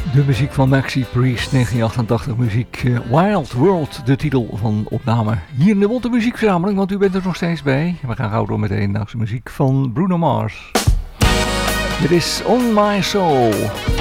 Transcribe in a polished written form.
De muziek van Maxi Priest, 1988 muziek. Wild World, de titel van opname. Hier in de Bonte Muziekverzameling, want u bent er nog steeds bij. We gaan gauw door met de hedendaagse muziek van Bruno Mars. Dit is On My Soul.